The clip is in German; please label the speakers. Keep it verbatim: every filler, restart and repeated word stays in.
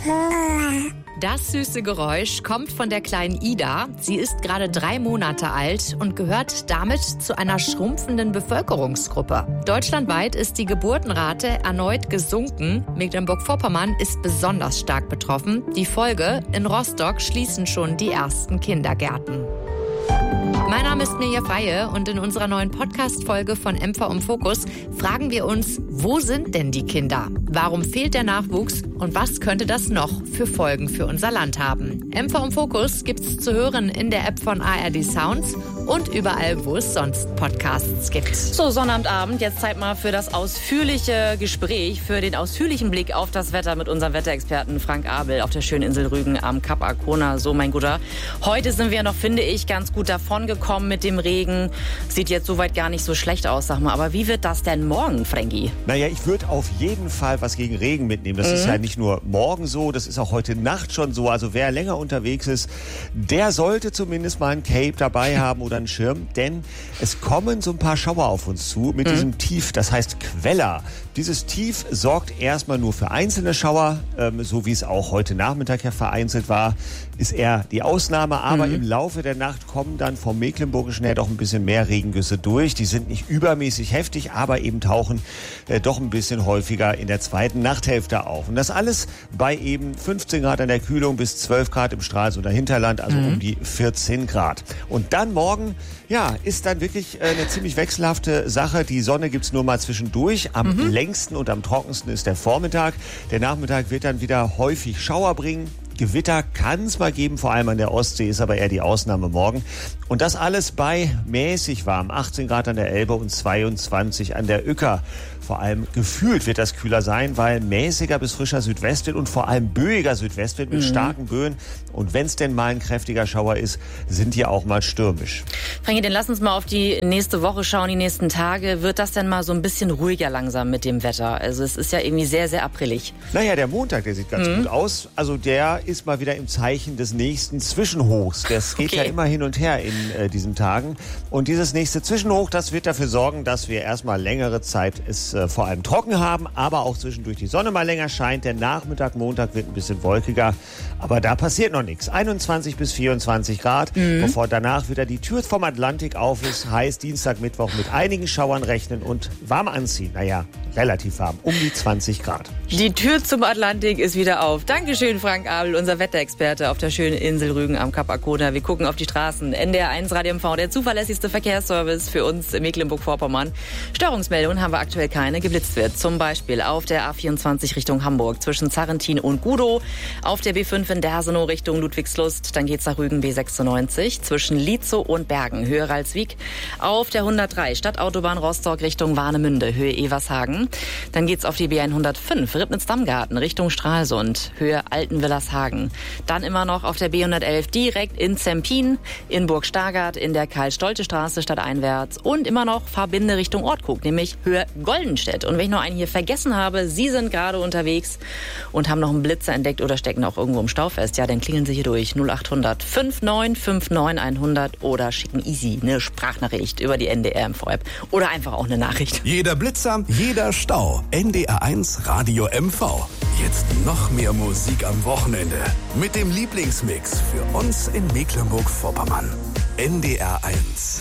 Speaker 1: Das süße Geräusch kommt von der kleinen Ida. Sie ist gerade drei Monate alt und gehört damit zu einer schrumpfenden Bevölkerungsgruppe. Deutschlandweit ist die Geburtenrate erneut gesunken. Mecklenburg-Vorpommern ist besonders stark betroffen. Die Folge: in Rostock schließen schon die ersten Kindergärten. Mein Name ist Mirja Feihe und in unserer neuen Podcast-Folge von M V im Fokus fragen wir uns, wo sind denn die Kinder? Warum fehlt der Nachwuchs und was könnte das noch für Folgen für unser Land haben? M V im Fokus gibt's zu hören in der App von A R D Sounds und überall, wo es sonst Podcasts gibt.
Speaker 2: So, Sonnabendabend, jetzt Zeit mal für das ausführliche Gespräch, für den ausführlichen Blick auf das Wetter mit unserem Wetterexperten Frank Abel auf der schönen Insel Rügen am Kap Arkona. So, mein Guter, heute sind wir noch, finde ich, ganz gut davon gekommen mit dem Regen. Sieht jetzt soweit gar nicht so schlecht aus, sag mal. Aber wie wird das denn morgen, Frankie?
Speaker 3: Naja, ich würde auf jeden Fall was gegen Regen mitnehmen. Das mhm. ist ja nicht nur morgen so, das ist auch heute Nacht schon so. Also wer länger unterwegs ist, der sollte zumindest mal ein Cape dabei haben oder einen Schirm. Denn es kommen so ein paar Schauer auf uns zu mit mhm. diesem Tief, das heißt Queller. Dieses Tief sorgt erstmal nur für einzelne Schauer, ähm, so wie es auch heute Nachmittag ja vereinzelt war, ist eher die Ausnahme. Aber mhm. im Laufe der Nacht kommen dann vom Mecklenburgischen her doch ein bisschen mehr Regengüsse durch. Die sind nicht übermäßig heftig, aber eben tauchen äh, doch ein bisschen häufiger in der zweiten Nachthälfte auf. Und das alles bei eben fünfzehn Grad an der Kühlung bis zwölf Grad im Stralsunder Hinterland, also mhm. um die vierzehn Grad. Und dann morgen, ja, ist dann wirklich äh, eine ziemlich wechselhafte Sache. Die Sonne gibt's nur mal zwischendurch. Am mhm. längsten und am trockensten ist der Vormittag. Der Nachmittag wird dann wieder häufig Schauer bringen. Gewitter kann es mal geben, vor allem an der Ostsee, ist aber eher die Ausnahme morgen. Und das alles bei mäßig warm, achtzehn Grad an der Elbe und zweiundzwanzig an der Uecker. Vor allem gefühlt wird das kühler sein, weil mäßiger bis frischer Südwestwind und vor allem böiger Südwestwind mit mhm. starken Böen. Und wenn es denn mal ein kräftiger Schauer ist, sind die auch mal stürmisch.
Speaker 2: Frankie, dann lass uns mal auf die nächste Woche schauen, die nächsten Tage. Wird das denn mal so ein bisschen ruhiger langsam mit dem Wetter? Also es ist ja irgendwie sehr, sehr aprillig.
Speaker 3: Naja, der Montag, der sieht ganz mhm. gut aus. Also der ist mal wieder im Zeichen des nächsten Zwischenhochs. Das geht okay. ja immer hin und her in äh, diesen Tagen. Und dieses nächste Zwischenhoch, das wird dafür sorgen, dass wir erstmal längere Zeit es äh, vor allem trocken haben, aber auch zwischendurch die Sonne mal länger scheint. Der Nachmittag, Montag wird ein bisschen wolkiger, aber da passiert noch nichts. einundzwanzig bis vierundzwanzig Grad, mhm. bevor danach wieder die Tür vom Atlantik auf ist. Heißt Dienstag, Mittwoch mit einigen Schauern rechnen und warm anziehen. Naja, relativ warm, um die zwanzig Grad.
Speaker 2: Die Tür zum Atlantik ist wieder auf. Dankeschön, Frank Abel, unser Wetterexperte auf der schönen Insel Rügen am Kap Arkona. Wir gucken auf die Straßen. N D R eins Radio M V, der zuverlässigste Verkehrsservice für uns in Mecklenburg-Vorpommern. Störungsmeldungen haben wir aktuell keine. Geblitzt wird zum Beispiel auf der A vierundzwanzig Richtung Hamburg zwischen Zarrentin und Gudow, auf der B fünf in Dersenow Richtung Ludwigslust, dann geht's nach Rügen B sechsundneunzig zwischen Lietzow und Bergen, Höhe Ralswiek, auf der hundertdrei Stadtautobahn Rostock Richtung Warnemünde, Höhe Evershagen, dann geht's auf die B hundertfünf Ribnitz-Dammgarten Richtung Stralsund, Höhe Altenwillershagen, dann immer noch auf der B hundertelf direkt in Zempin, in Burg-Stargard, in der Karl-Stolte-Straße stadteinwärts und immer noch Verbinde Richtung Ortkrug, nämlich Höhe Goldenstedt. Und wenn ich noch einen hier vergessen habe, Sie sind gerade unterwegs und haben noch einen Blitzer entdeckt oder stecken auch irgendwo im Stau fest, ja, dann klingeln Sie hier durch null acht hundert neunundfünfzig neunundfünfzig hundert oder schicken easy eine Sprachnachricht über die N D R M V-App oder einfach auch eine Nachricht.
Speaker 4: Jeder Blitzer, jeder Stau. N D R eins Radio M V. Jetzt noch mehr Musik am Wochenende mit dem Lieblingsmix für uns in Mecklenburg-Vorpommern. N D R eins.